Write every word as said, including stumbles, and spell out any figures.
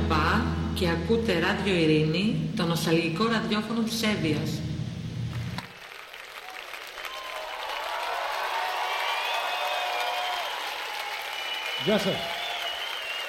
Αμπά και ακούτε Ράδιο Ειρήνη, το νοσταλγικό ραδιόφωνο της Εύβοιας. Γεια σας.